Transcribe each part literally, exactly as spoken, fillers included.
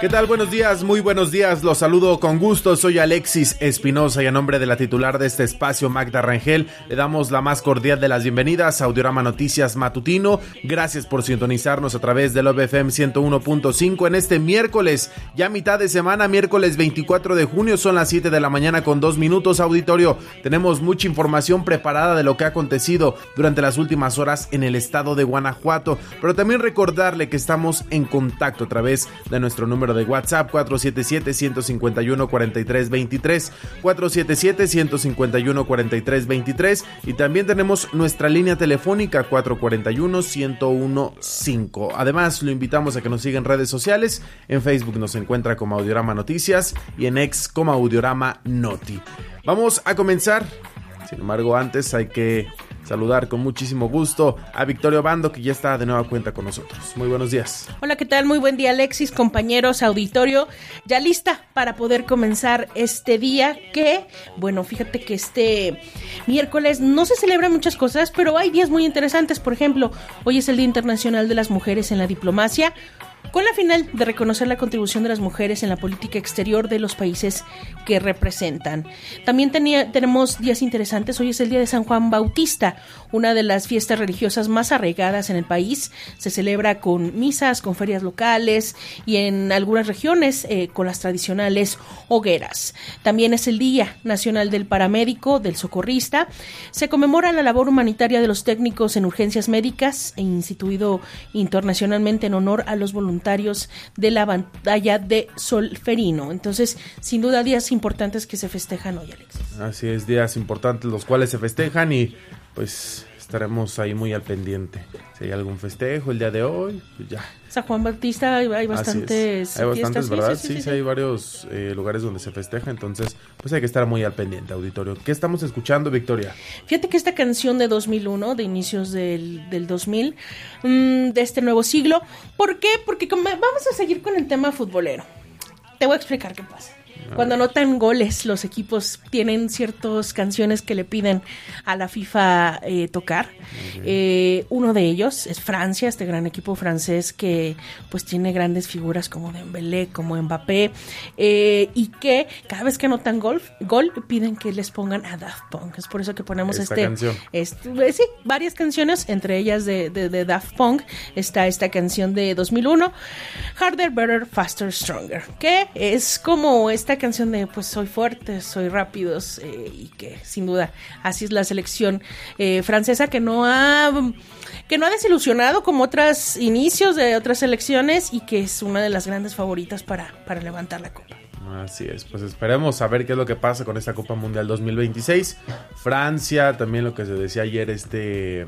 ¿Qué tal? Buenos días, muy buenos días, los saludo con gusto, soy Alexis Espinosa y a nombre de la titular de este espacio, Magda Rangel, le damos la más cordial de las bienvenidas a Audiorama Noticias Matutino. Gracias por sintonizarnos a través de Love F M ciento uno punto cinco en este miércoles, ya mitad de semana, miércoles veinticuatro de junio, son las siete de la mañana con dos minutos, auditorio. Tenemos mucha información preparada de lo que ha acontecido durante las últimas horas en el estado de Guanajuato, pero también recordarle que estamos en contacto a través de nuestro número de WhatsApp cuatro siete siete, uno cinco uno, cuatro tres dos tres, cuatro siete siete, uno cinco uno, cuatro tres dos tres, y también tenemos nuestra línea telefónica cuatro cuatro uno, uno uno cinco. Además, lo invitamos a que nos siga en redes sociales. En Facebook nos encuentra como Audiorama Noticias y en X como Audiorama Noti. Vamos a comenzar. Sin embargo, antes hay que saludar con muchísimo gusto a Victoria Obando, que ya está de nueva cuenta con nosotros. Muy buenos días. Hola, ¿qué tal? Muy buen día, Alexis, compañeros, auditorio. Ya lista para poder comenzar este día que, bueno, fíjate que este miércoles no se celebran muchas cosas, pero hay días muy interesantes. Por ejemplo, hoy es el Día Internacional de las Mujeres en la Diplomacia, con la final de reconocer la contribución de las mujeres en la política exterior de los países que representan. También tenía, tenemos días interesantes. Hoy es el Día de San Juan Bautista, una de las fiestas religiosas más arraigadas en el país. Se celebra con misas, con ferias locales y en algunas regiones eh, con las tradicionales hogueras. También es el Día Nacional del Paramédico, del Socorrista. Se conmemora la labor humanitaria de los técnicos en urgencias médicas e instituido internacionalmente en honor a los voluntarios de la batalla de Solferino. Entonces, sin duda, días importantes que se festejan hoy, Alexis. Así es, días importantes los cuales se festejan y pues estaremos ahí muy al pendiente. Si hay algún festejo el día de hoy, pues ya. San Juan Bautista hay, hay bastantes Hay bastantes, fiestas, ¿verdad? Sí, sí, sí, sí, sí, sí. Hay varios eh, lugares donde se festeja, entonces pues hay que estar muy al pendiente, auditorio. ¿Qué estamos escuchando, Victoria? Fíjate que esta canción de dos mil uno, de inicios del, del dos mil, mmm, de este nuevo siglo, ¿por qué? Porque como, vamos a seguir con el tema futbolero. Te voy a explicar qué pasa. Cuando anotan goles, los equipos tienen ciertas canciones que le piden a la FIFA eh, tocar. Okay. Eh, uno de ellos es Francia, este gran equipo francés que pues tiene grandes figuras como Dembélé, como Mbappé, eh, y que cada vez que anotan gol, gol piden que les pongan a Daft Punk. Es por eso que ponemos esta este, canción. este, sí, varias canciones, entre ellas de, de, de Daft Punk. Está esta canción de dos mil uno, Harder, Better, Faster, Stronger, que es como esta canción de pues soy fuerte, soy rápidos, eh, y que sin duda así es la selección eh, francesa, que no ha que no ha desilusionado como otros inicios de otras selecciones y que es una de las grandes favoritas para, para levantar la copa. Así es, pues esperemos a ver qué es lo que pasa con esta Copa Mundial dos mil veintiséis. Francia, también lo que se decía ayer, este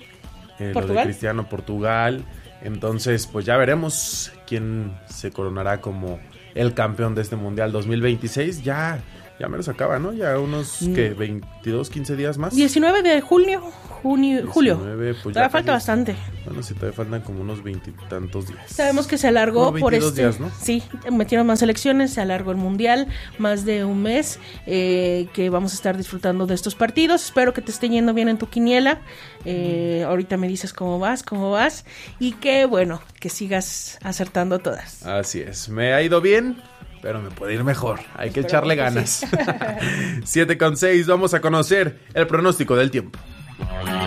eh, lo de Cristiano, Portugal. Entonces pues ya veremos quién se coronará como el campeón de este Mundial dos mil veintiséis. Ya, ya menos acaba, ¿no? Ya unos, mm. ¿qué? veintidós, quince días más. diecinueve de junio, junio, diecinueve, julio. Pues todavía ya falta casi, bastante. Bueno, sí, todavía faltan como unos veintitantos días. Sabemos que se alargó por este. días, ¿no? Sí, metieron más elecciones, se alargó el Mundial, más de un mes, eh, que vamos a estar disfrutando de estos partidos. Espero que te esté yendo bien en tu quiniela. Eh, mm. Ahorita me dices cómo vas, cómo vas, y que, bueno, que sigas acertando todas. Así es, me ha ido bien, pero me puede ir mejor. Hay que Espero echarle que ganas. Sí. siete con seis, vamos a conocer el pronóstico del tiempo.